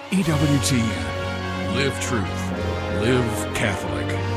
EWTN. Live truth. Live Catholic.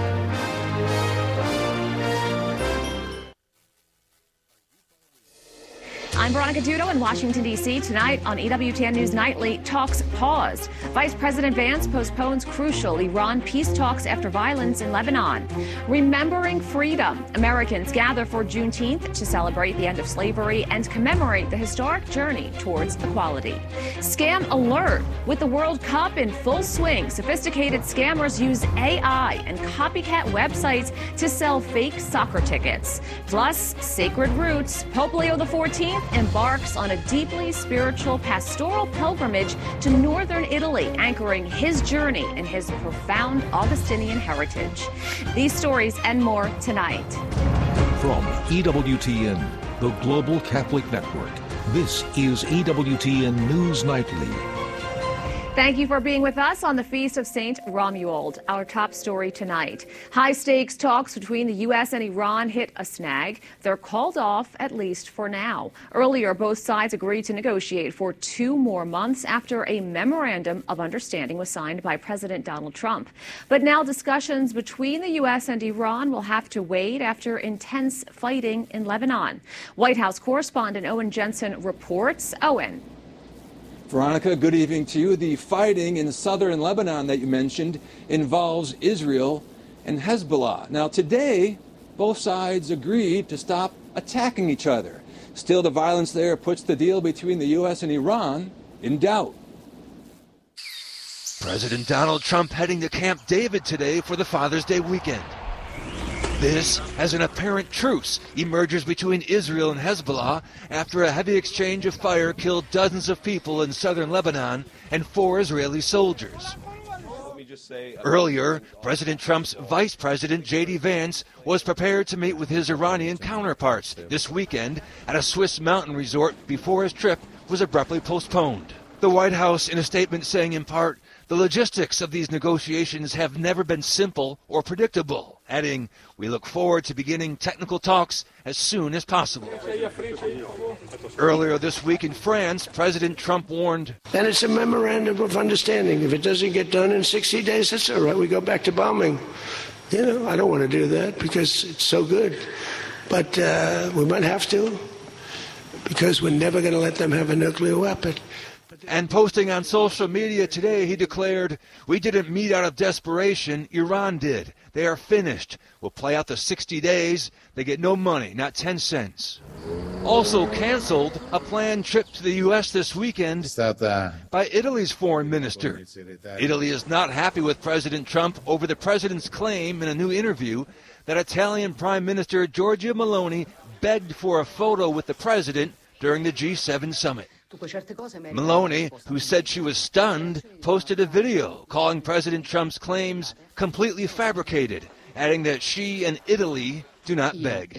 I'm Veronica Dudo in Washington, D.C. Tonight on EWTN News Nightly, talks paused. Vice President Vance postpones crucial Iran peace talks after violence in Lebanon. Remembering freedom. Americans gather for Juneteenth to celebrate the end of slavery and commemorate the historic journey towards equality. Scam alert. With the World Cup in full swing, sophisticated scammers use AI and copycat websites to sell fake soccer tickets. Plus, sacred roots. Pope Leo XIV embarks on a deeply spiritual pastoral pilgrimage to northern Italy, anchoring his journey in his profound Augustinian heritage. These stories and more tonight. From EWTN, the Global Catholic Network, this is EWTN News Nightly. Thank you for being with us on the Feast of St. Romuald. Our top story tonight. High-stakes talks between the U.S. and Iran hit a snag. They're called off, at least for now. Earlier, both sides agreed to negotiate for 2 more months after a memorandum of understanding was signed by President Donald Trump. But now discussions between the U.S. and Iran will have to wait after intense fighting in Lebanon. White House correspondent Owen Jensen reports. Owen. Veronica, good evening to you. The fighting in southern Lebanon that you mentioned involves Israel and Hezbollah. Now, today, both sides agreed to stop attacking each other. Still, the violence there puts the deal between the U.S. and Iran in doubt. President Donald Trump heading to Camp David today for the Father's Day weekend. This, as an apparent truce emerges between Israel and Hezbollah after a heavy exchange of fire killed dozens of people in southern Lebanon and 4 Israeli soldiers. Earlier, President Trump's Vice President J.D. Vance was prepared to meet with his Iranian counterparts this weekend at a Swiss mountain resort before his trip was abruptly postponed. The White House, in a statement saying in part, "The logistics of these negotiations have never been simple or predictable," adding, "We look forward to beginning technical talks as soon as possible." Earlier this week in France, President Trump warned, "And it's a memorandum of understanding. If it doesn't get done in 60 days, that's all right. We go back to bombing. You know, I don't want to do that because it's so good. But we might have to because we're never going to let them have a nuclear weapon." And posting on social media today, he declared, "We didn't meet out of desperation. Iran did. They are finished. We'll play out the 60 days. They get no money, not 10 cents. Also canceled a planned trip to the U.S. this weekend by Italy's foreign minister. Italy is not happy with President Trump over the president's claim in a new interview that Italian Prime Minister Giorgia Meloni begged for a photo with the president during the G7 summit. Meloni, who said she was stunned, posted a video calling President Trump's claims completely fabricated, adding that she and Italy do not beg.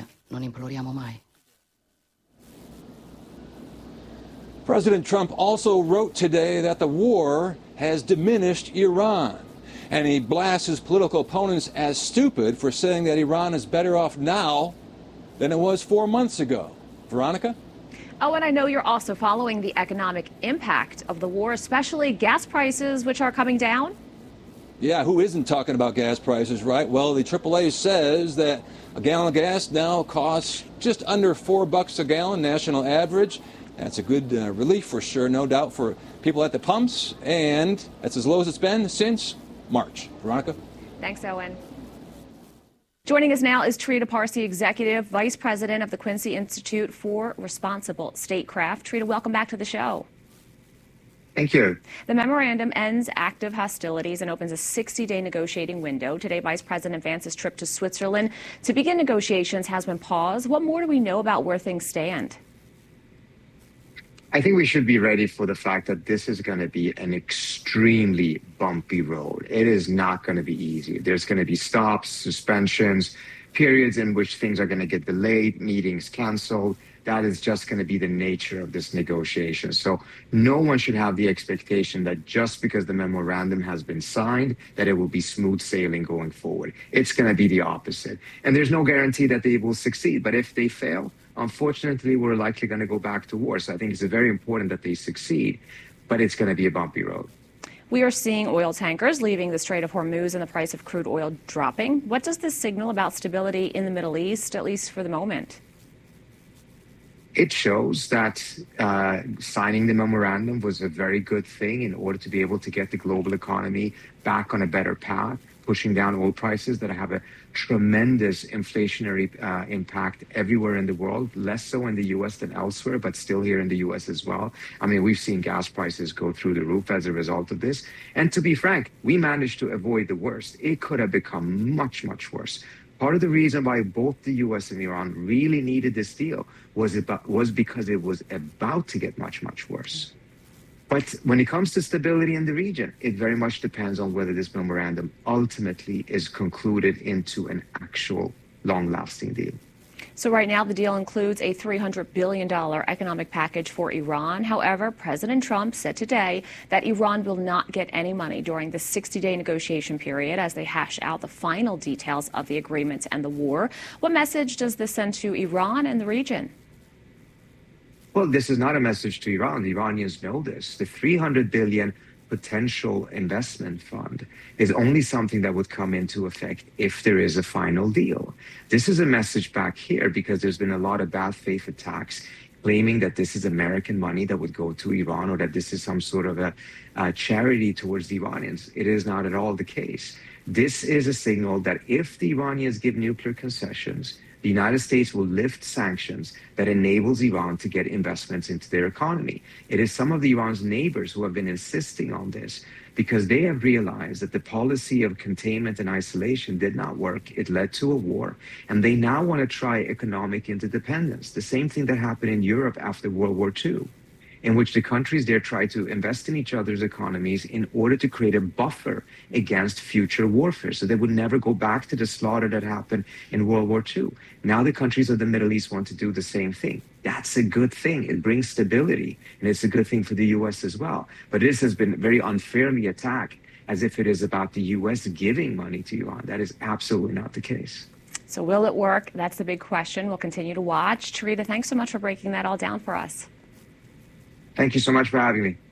President Trump also wrote today that the war has diminished Iran, and he blasts his political opponents as stupid for saying that Iran is better off now than it was 4 months ago. Veronica? Oh, and I know you're also following the economic impact of the war, especially gas prices, which are coming down. Yeah, who isn't talking about gas prices, right? Well, the AAA says that a gallon of gas now costs just under $4 a gallon, national average. That's a good relief for sure, no doubt, for people at the pumps. And that's as low as it's been since March. Veronica? Thanks, Owen. Joining us now is Trita Parsi, Executive Vice President of the Quincy Institute for Responsible Statecraft. Trita, welcome back to the show. Thank you. The memorandum ends active hostilities and opens a 60-day negotiating window. Today, Vice President Vance's trip to Switzerland to begin negotiations has been paused. What more do we know about where things stand? I think we should be ready for the fact that this is going to be an extremely bumpy road. It is not going to be easy. There's going to be stops, suspensions, periods in which things are going to get delayed, meetings canceled. That is just going to be the nature of this negotiation. So no one should have the expectation that just because the memorandum has been signed, that it will be smooth sailing going forward. It's going to be the opposite. And there's no guarantee that they will succeed. But if they fail, unfortunately, we're likely going to go back to war. So I think it's very important that they succeed, but it's going to be a bumpy road. We are seeing oil tankers leaving the Strait of Hormuz and the price of crude oil dropping. What does this signal about stability in the Middle East, at least for the moment? It shows that signing the memorandum was a very good thing in order to be able to get the global economy back on a better path, pushing down oil prices that have a tremendous inflationary impact everywhere in the world, less so in the U.S. than elsewhere, but still here in the U.S. as well. I mean, we've seen gas prices go through the roof as a result of this. And to be frank, we managed to avoid the worst. It could have become much, much worse. Part of the reason why both the U.S. and Iran really needed this deal was because it was about to get much, much worse. But when it comes to stability in the region, it very much depends on whether this memorandum ultimately is concluded into an actual long-lasting deal. So right now, the deal includes a $300 billion economic package for Iran. However, President Trump said today that Iran will not get any money during the 60-day negotiation period as they hash out the final details of the agreement and the war. What message does this send to Iran and the region? Well, this is not a message to Iran. The Iranians know this. The $300 billion potential investment fund is only something that would come into effect if there is a final deal. This is a message back here because there's been a lot of bad faith attacks claiming that this is American money that would go to Iran or that this is some sort of a charity towards the Iranians. It is not at all the case. This is a signal that if the Iranians give nuclear concessions, the United States will lift sanctions that enables Iran to get investments into their economy. It is some of Iran's neighbors who have been insisting on this because they have realized that the policy of containment and isolation did not work. It led to a war, and they now want to try economic interdependence, the same thing that happened in Europe after World War II, in which the countries there try to invest in each other's economies in order to create a buffer against future warfare. So they would never go back to the slaughter that happened in World War II. Now the countries of the Middle East want to do the same thing. That's a good thing. It brings stability, and it's a good thing for the U.S. as well. But this has been very unfairly attacked as if it is about the U.S. giving money to Iran. That is absolutely not the case. So will it work? That's the big question. We'll continue to watch. Tarita, thanks so much for breaking that all down for us. Thank you so much for having me.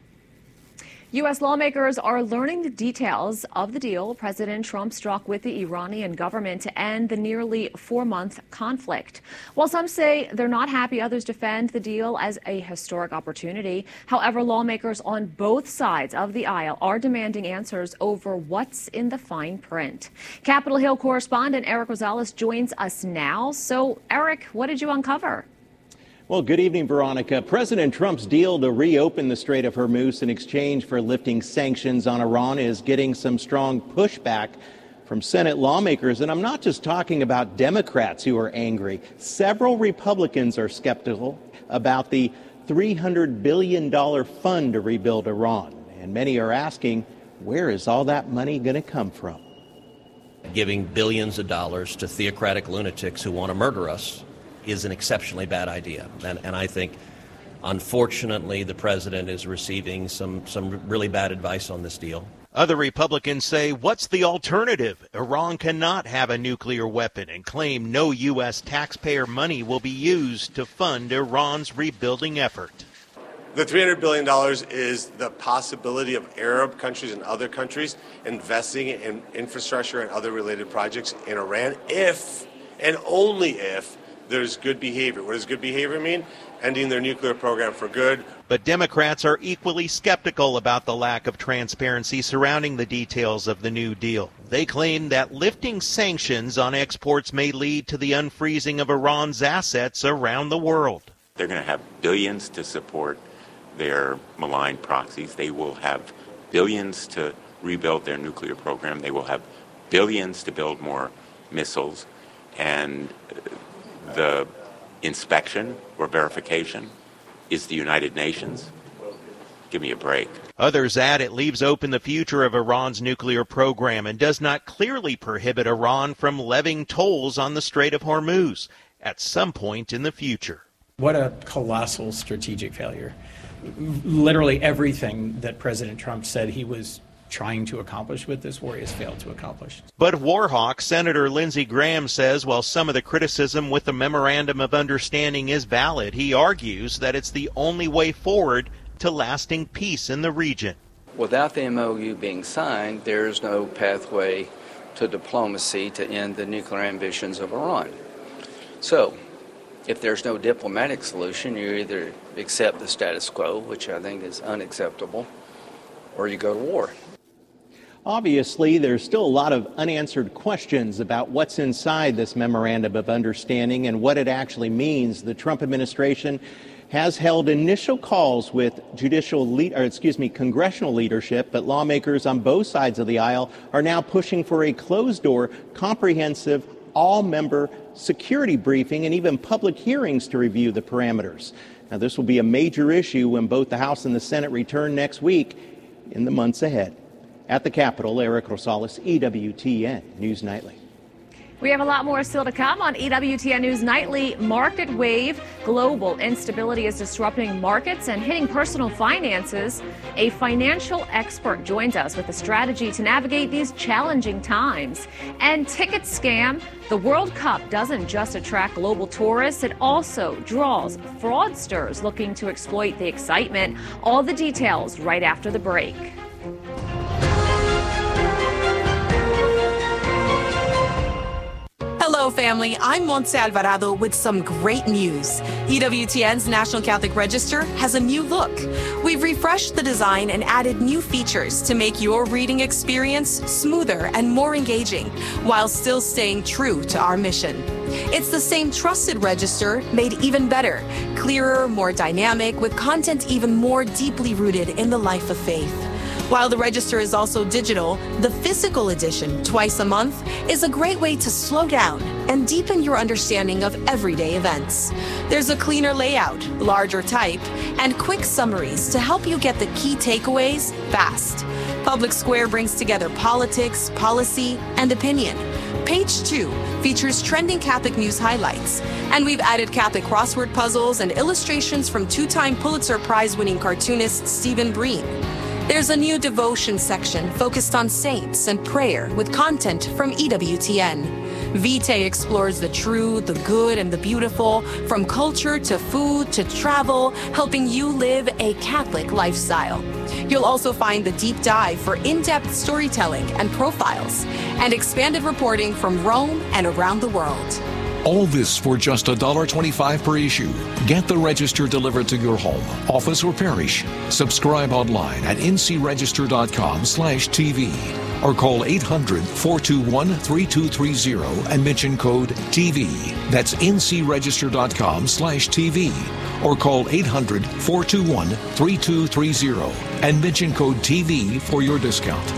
U.S. lawmakers are learning the details of the deal President Trump struck with the Iranian government to end the nearly 4-month conflict. While some say they're not happy, others defend the deal as a historic opportunity. However, lawmakers on both sides of the aisle are demanding answers over what's in the fine print. Capitol Hill correspondent Eric Rosales joins us now. So, Eric, what did you uncover? Well, good evening, Veronica. President Trump's deal to reopen the Strait of Hormuz in exchange for lifting sanctions on Iran is getting some strong pushback from Senate lawmakers. And I'm not just talking about Democrats who are angry. Several Republicans are skeptical about the $300 billion fund to rebuild Iran. And many are asking, where is all that money going to come from? Giving billions of dollars to theocratic lunatics who want to murder us is an exceptionally bad idea. And I think, unfortunately, the president is receiving some really bad advice on this deal. Other Republicans say, what's the alternative? Iran cannot have a nuclear weapon and claim no U.S. taxpayer money will be used to fund Iran's rebuilding effort. The $300 billion is the possibility of Arab countries and other countries investing in infrastructure and other related projects in Iran if and only if there's good behavior. What does good behavior mean? Ending their nuclear program for good. But Democrats are equally skeptical about the lack of transparency surrounding the details of the new deal. They claim that lifting sanctions on exports may lead to the unfreezing of Iran's assets around the world. They're going to have billions to support their malign proxies. They will have billions to rebuild their nuclear program. They will have billions to build more missiles. And the inspection or verification is the United Nations. Give me a break. Others add it leaves open the future of Iran's nuclear program and does not clearly prohibit Iran from levying tolls on the Strait of Hormuz at some point in the future. What a colossal strategic failure. Literally everything that President Trump said he was trying to accomplish with this war has failed to accomplish. But Warhawk Senator Lindsey Graham says while some of the criticism with the Memorandum of Understanding is valid, he argues that it's the only way forward to lasting peace in the region. without the MOU being signed, there's no pathway to diplomacy to end the nuclear ambitions of Iran. So, if there's no diplomatic solution, you either accept the status quo, which I think is unacceptable, or you go to war. Obviously, there's still a lot of unanswered questions about what's inside this memorandum of understanding and what it actually means. The Trump administration has held initial calls with congressional leadership, but lawmakers on both sides of the aisle are now pushing for a closed-door, comprehensive, all-member security briefing and even public hearings to review the parameters. Now, this will be a major issue when both the House and the Senate return next week in the months ahead. At the Capitol, Eric Rosales, EWTN News Nightly. We have a lot more still to come on EWTN News Nightly. Market wave. Global instability is disrupting markets and hitting personal finances. A financial expert joins us with a strategy to navigate these challenging times. And ticket scam. The World Cup doesn't just attract global tourists, it also draws fraudsters looking to exploit the excitement. All the details right after the break. Hello, family. I'm Montse Alvarado with some great news. EWTN's National Catholic Register has a new look. We've refreshed the design and added new features to make your reading experience smoother and more engaging, while still staying true to our mission. It's the same trusted register, made even better, clearer, more dynamic, with content even more deeply rooted in the life of faith. While the register is also digital, the physical edition, twice a month, is a great way to slow down and deepen your understanding of everyday events. There's a cleaner layout, larger type, and quick summaries to help you get the key takeaways fast. Public Square brings together politics, policy, and opinion. Page 2 features trending Catholic news highlights, and we've added Catholic crossword puzzles and illustrations from two-time Pulitzer Prize-winning cartoonist Stephen Breen. There's a new devotion section focused on saints and prayer with content from EWTN. Vitae explores the true, the good, and the beautiful, from culture to food to travel, helping you live a Catholic lifestyle. You'll also find the deep dive for in-depth storytelling and profiles, and expanded reporting from Rome and around the world. All this for just $1.25 per issue. Get the Register delivered to your home, office, or parish. Subscribe online at ncregister.com/TV or call 800-421-3230 and mention code TV. That's ncregister.com/TV or call 800-421-3230 and mention code TV for your discount.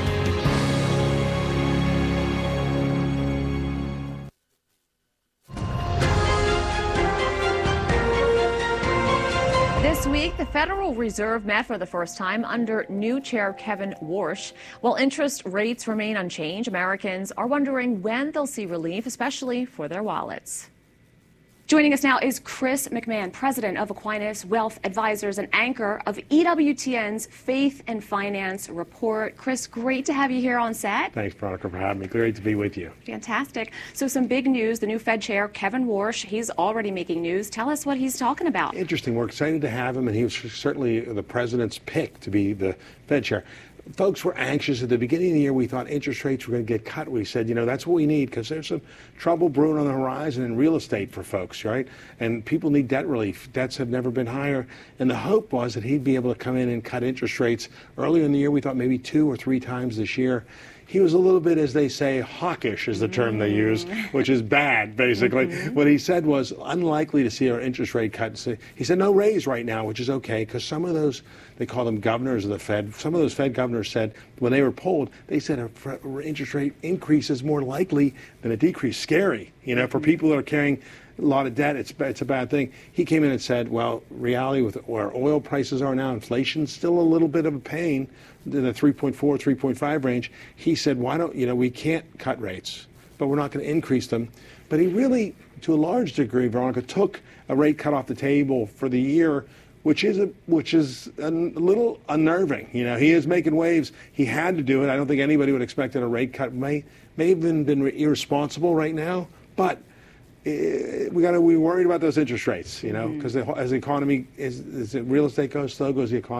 This week, the Federal Reserve met for the first time under new Chair Kevin Warsh. While interest rates remain unchanged, Americans are wondering when they'll see relief, especially for their wallets. Joining us now is Chris McMahon, president of Aquinas Wealth Advisors and anchor of EWTN's Faith and Finance Report. Chris, great to have you here on set. Thanks, Veronica, for having me. Great to be with you. Fantastic. So some big news. The new Fed chair, Kevin Warsh, he's already making news. Tell us what he's talking about. Interesting. We're excited to have him, and he was certainly the president's pick to be the Fed chair. Folks were anxious at the beginning of the year. We thought interest rates were going to get cut. We said, that's what we need because there's some trouble brewing on the horizon in real estate for folks, right? And people need debt relief. Debts have never been higher. And the hope was that he'd be able to come in and cut interest rates. Earlier in the year, we thought maybe 2 or 3 times this year. He was a little bit, as they say, hawkish is the term they use, which is bad, basically. What he said was unlikely to see our interest rate cut. He said no raise right now, which is okay, because some of those, they call them governors of the Fed, some of those Fed governors said, when they were polled, they said an interest rate increase is more likely than a decrease. Scary, for people that are carrying a lot of debt, it's a bad thing. He came in and said, well, reality with where oil prices are now, inflation's still a little bit of a pain in the 3.4, 3.5 range. He said, why don't, we can't cut rates, but we're not going to increase them. But he really, to a large degree, Veronica, took a rate cut off the table for the year, which is a little unnerving. He is making waves. He had to do it. I don't think anybody would expect that a rate cut may have been irresponsible right now, but we worried about those interest rates, because as the economy as real estate goes, so goes the economy.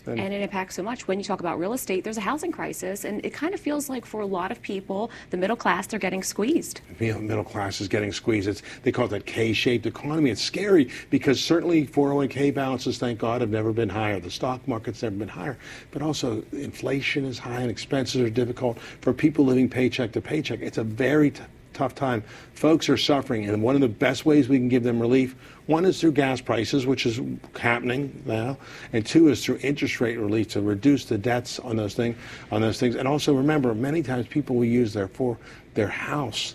And it impacts so much. When you talk about real estate, there's a housing crisis, and it kind of feels like for a lot of people, the middle class, they're getting squeezed. Middle class is getting squeezed. They call it that K-shaped economy. It's scary because certainly 401k balances, thank God, have never been higher. The stock market's never been higher. But also inflation is high and expenses are difficult for people living paycheck to paycheck. It's a very tough time. Folks are suffering, and one of the best ways we can give them relief, one is through gas prices, which is happening now, and two is through interest rate relief to reduce the debts on those things. And also remember, many times people will use their house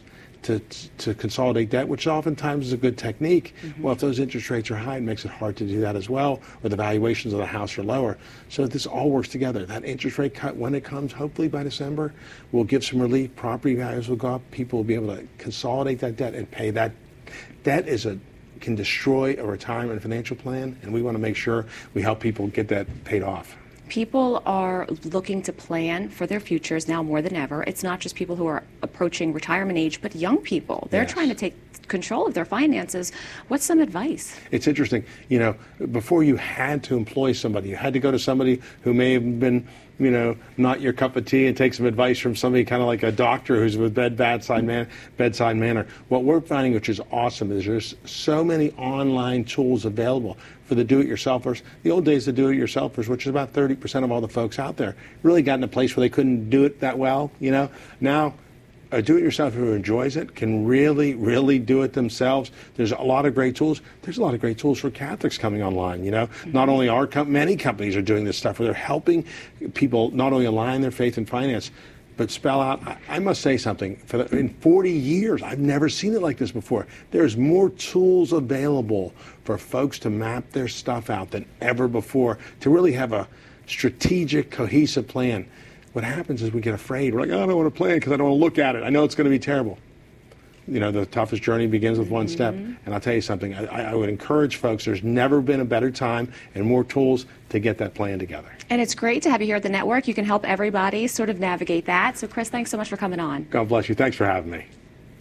to consolidate debt, which oftentimes is a good technique. Mm-hmm. Well, if those interest rates are high, it makes it hard to do that as well, or the valuations of the house are lower. So this all works together. That interest rate cut, when it comes, hopefully by December, will give some relief. Property values will go up. People will be able to consolidate that debt and pay that. Debt can destroy a retirement and financial plan, and we want to make sure we help people get that paid off. People are looking to plan for their futures now more than ever. It's not just people who are approaching retirement age, but young people. They're trying to take control of their finances. What's some advice? It's interesting. You know, before you had to employ somebody, you had to go to somebody who may have been, not your cup of tea and take some advice from somebody kind of like a doctor who's with bedside manner. What we're finding, which is awesome, is there's so many online tools available for the do-it-yourselfers. The old days, the do-it-yourselfers, which is about 30% of all the folks out there, really got in a place where they couldn't do it that well. Now a do-it-yourselfer who enjoys it can really, really do it themselves. There's a lot of great tools. There's a lot of great tools for Catholics coming online. Not only many companies are doing this stuff where they're helping people not only align their faith and finance, but spell out. I must say something. In 40 years, I've never seen it like this before. There's more tools available for folks to map their stuff out than ever before, to really have a strategic, cohesive plan. What happens is we get afraid. We're like, I don't want to plan because I don't want to look at it. I know it's going to be terrible. The toughest journey begins with one step. And I'll tell you something. I would encourage folks, there's never been a better time and more tools to get that plan together. And it's great to have you here at the network. You can help everybody sort of navigate that. So, Chris, thanks so much for coming on. God bless you. Thanks for having me.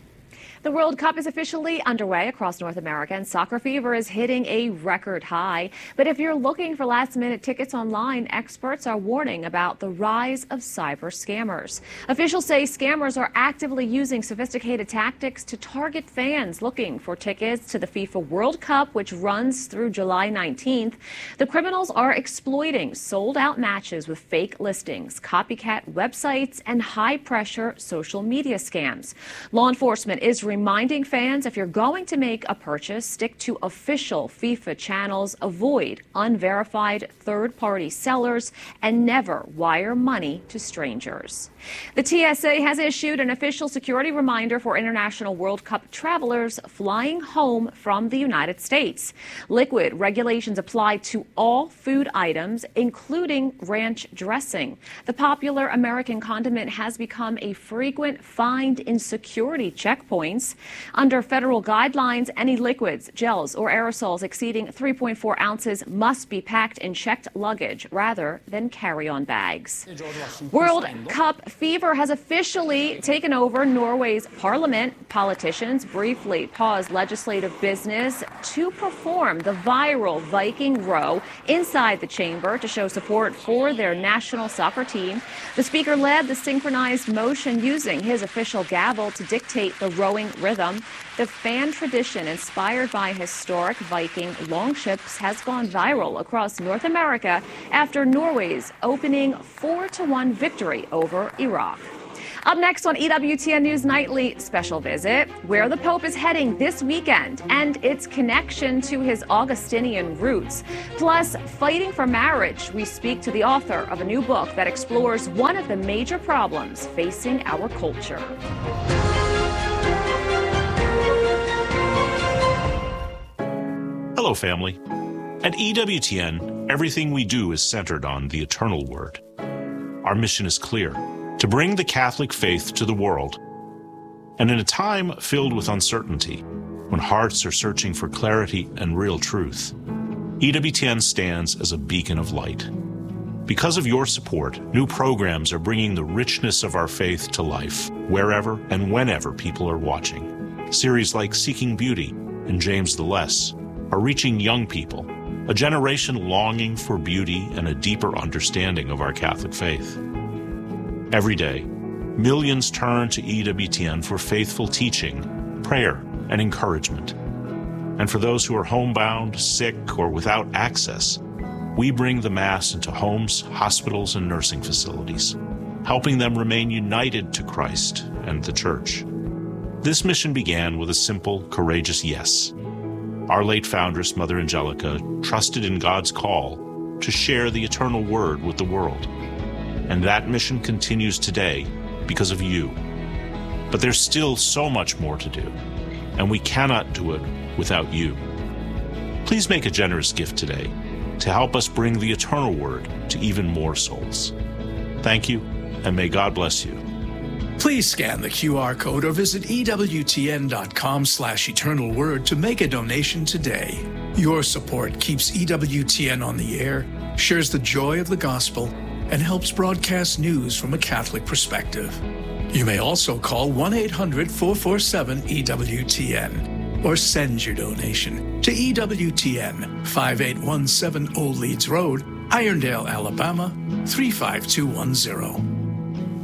The World Cup is officially underway across North America, and soccer fever is hitting a record high. But if you're looking for last-minute tickets online, experts are warning about the rise of cyber scammers. Officials say scammers are actively using sophisticated tactics to target fans looking for tickets to the FIFA World Cup, which runs through July 19th. The criminals are exploiting sold-out matches with fake listings, copycat websites, and high-pressure social media scams. Law enforcement is reminding fans, if you're going to make a purchase, stick to official FIFA channels, avoid unverified third-party sellers, and never wire money to strangers. The TSA has issued an official security reminder for International World Cup travelers flying home from the United States. Liquid regulations apply to all food items, including ranch dressing. The popular American condiment has become a frequent find in security checkpoints. Under federal guidelines, any liquids, gels, or aerosols exceeding 3.4 ounces must be packed in checked luggage rather than carry-on bags. World Cup fever has officially taken over Norway's parliament. Politicians briefly paused legislative business to perform the viral Viking row inside the chamber to show support for their national soccer team. The speaker led the synchronized motion using his official gavel to dictate the rowing rhythm. The fan tradition inspired by historic Viking longships has gone viral across North America after Norway's opening 4-1 victory over Iraq. Up next on EWTN News Nightly special visit, where the Pope is heading this weekend and its connection to his Augustinian roots. Plus, fighting for marriage, we speak to the author of a new book that explores one of the major problems facing our culture. Hello, family. At EWTN, everything we do is centered on the eternal word. Our mission is clear: to bring the Catholic faith to the world. And in a time filled with uncertainty, when hearts are searching for clarity and real truth, EWTN stands as a beacon of light. Because of your support, new programs are bringing the richness of our faith to life, wherever and whenever people are watching. Series like Seeking Beauty and James the Less are reaching young people a generation longing for beauty and a deeper understanding of our Catholic faith. Every day, millions turn to EWTN for faithful teaching, prayer, and encouragement. And for those who are homebound, sick, or without access, we bring the Mass into homes, hospitals, and nursing facilities, helping them remain united to Christ and the Church. This mission began with a simple, courageous yes. Our late foundress, Mother Angelica, trusted in God's call to share the eternal word with the world. And that mission continues today because of you. But there's still so much more to do, and we cannot do it without you. Please make a generous gift today to help us bring the eternal word to even more souls. Thank you, and may God bless you. Please scan the QR code or visit EWTN.com/eternalword to make a donation today. Your support keeps EWTN on the air, shares the joy of the gospel, and helps broadcast news from a Catholic perspective. You may also call 1-800-447-EWTN or send your donation to EWTN, 5817 Old Leeds Road, Irondale, Alabama, 35210.